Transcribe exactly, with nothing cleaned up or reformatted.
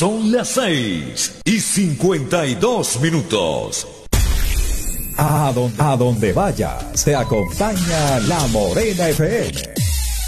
Son las seis y cincuenta y dos minutos. A donde, a donde vayas, te acompaña La Morena F M.